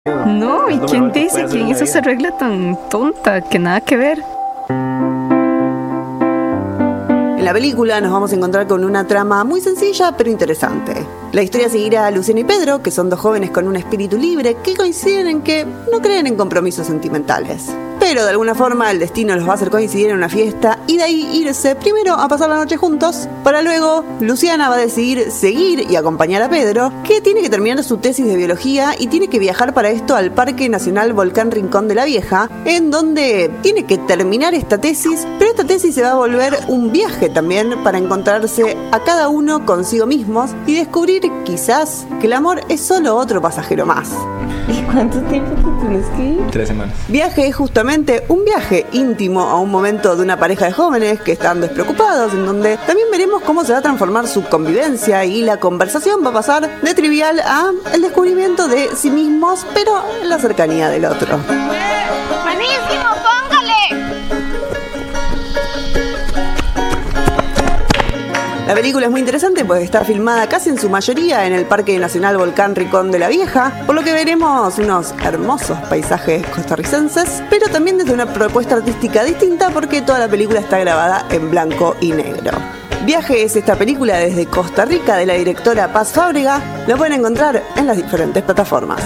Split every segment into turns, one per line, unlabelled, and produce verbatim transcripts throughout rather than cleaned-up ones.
No, ¿y quién te dice que hizo esa regla tan tonta que nada que ver?
En la película nos vamos a encontrar con una trama muy sencilla pero interesante. La historia seguirá a Luciana y Pedro, que son dos jóvenes con un espíritu libre que coinciden en que no creen en compromisos sentimentales. Pero de alguna forma el destino los va a hacer coincidir en una fiesta y de ahí irse primero a pasar la noche juntos, para luego Luciana va a decidir seguir y acompañar a Pedro, que tiene que terminar su tesis de biología y tiene que viajar para esto al Parque Nacional Volcán Rincón de la Vieja, en donde tiene que terminar esta tesis, pero esta tesis se va a volver un viaje también para encontrarse a cada uno consigo mismos y descubrir quizás que el amor es solo otro pasajero más.
¿Y cuánto tiempo te tienes que ir?
Tres semanas.
Viaje es justamente un viaje íntimo a un momento de una pareja de jóvenes que están despreocupados, en donde también veremos cómo se va a transformar su convivencia y la conversación va a pasar de trivial a el descubrimiento de sí mismos, pero en la cercanía del otro.
¡Buenísimo! ¡Póngale!
La película es muy interesante pues está filmada casi en su mayoría en el Parque Nacional Volcán Rincón de la Vieja, por lo que veremos unos hermosos paisajes costarricenses, pero también desde una propuesta artística distinta porque toda la película está grabada en blanco y negro. Viaje es esta película desde Costa Rica de la directora Paz Fábrega, lo pueden encontrar en las diferentes plataformas.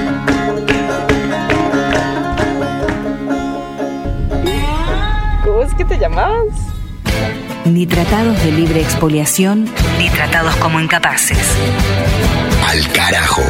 ¿Cómo es que te llamabas?
Ni tratados de libre expoliación, ni tratados como incapaces.
Al carajo.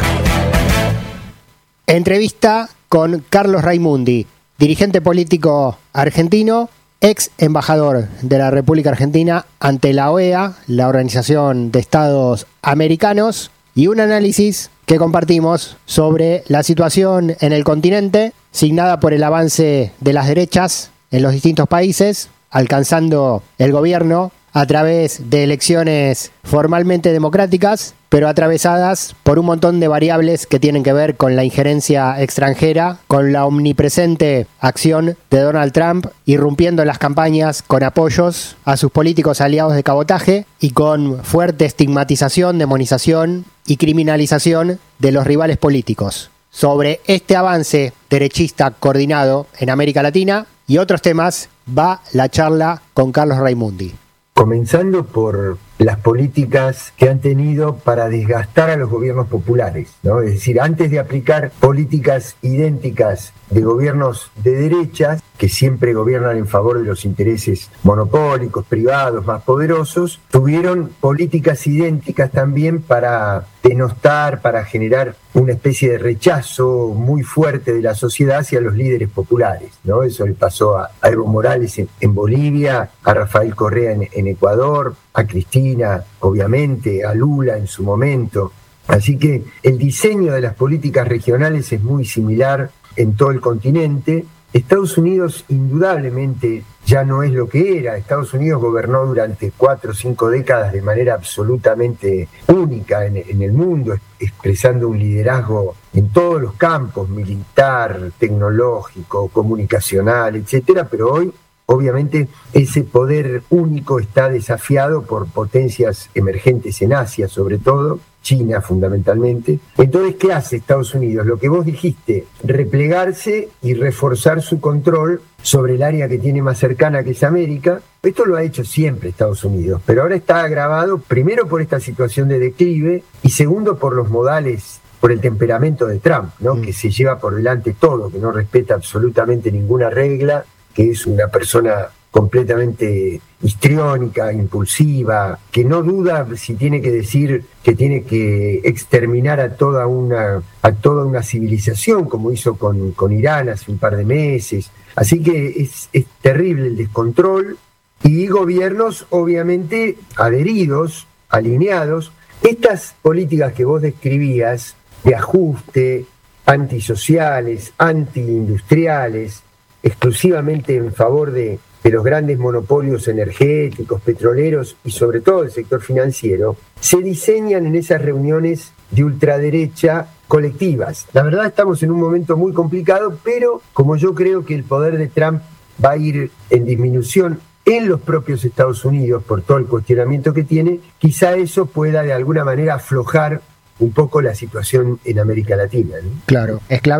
Entrevista con Carlos Raimundi, dirigente político argentino, ex embajador de la República Argentina ante la O E A, la Organización de Estados Americanos, y un análisis que compartimos sobre la situación en el continente, signada por el avance de las derechas en los distintos países, alcanzando el gobierno a través de elecciones formalmente democráticas, pero atravesadas por un montón de variables que tienen que ver con la injerencia extranjera, con la omnipresente acción de Donald Trump, irrumpiendo en las campañas con apoyos a sus políticos aliados de cabotaje y con fuerte estigmatización, demonización y criminalización de los rivales políticos. Sobre este avance derechista coordinado en América Latina y otros temas va la charla con Carlos Raimundi.
Comenzando por las políticas que han tenido para desgastar a los gobiernos populares, ¿no? Es decir, antes de aplicar políticas idénticas de gobiernos de derechas, que siempre gobiernan en favor de los intereses monopólicos, privados, más poderosos, tuvieron políticas idénticas también para denostar, para generar una especie de rechazo muy fuerte de la sociedad hacia los líderes populares, ¿no? Eso le pasó a, a Evo Morales en, en Bolivia, a Rafael Correa en, en Ecuador, a Cristina, obviamente, a Lula en su momento. Así que el diseño de las políticas regionales es muy similar en todo el continente. Estados Unidos indudablemente ya no es lo que era. Estados Unidos gobernó durante cuatro o cinco décadas de manera absolutamente única en, en el mundo, expresando un liderazgo en todos los campos, militar, tecnológico, comunicacional, etcétera, pero hoy obviamente ese poder único está desafiado por potencias emergentes en Asia, sobre todo, China fundamentalmente. Entonces, ¿qué hace Estados Unidos? Lo que vos dijiste, replegarse y reforzar su control sobre el área que tiene más cercana, que es América. Esto lo ha hecho siempre Estados Unidos, pero ahora está agravado primero por esta situación de declive y segundo por los modales, por el temperamento de Trump, ¿no? Mm. Que se lleva por delante todo, que no respeta absolutamente ninguna regla, que es una persona completamente histriónica, impulsiva, que no duda si tiene que decir que tiene que exterminar a toda una, a toda una civilización, como hizo con, con Irán hace un par de meses. Así que es, es terrible el descontrol y gobiernos obviamente adheridos, alineados. Estas políticas que vos describías de ajuste, antisociales, antiindustriales, exclusivamente en favor de, de los grandes monopolios energéticos, petroleros y sobre todo el sector financiero, se diseñan en esas reuniones de ultraderecha colectivas. La verdad estamos en un momento muy complicado, pero como yo creo que el poder de Trump va a ir en disminución en los propios Estados Unidos por todo el cuestionamiento que tiene, quizá eso pueda de alguna manera aflojar un poco la situación en América Latina, ¿no?
Claro, es clave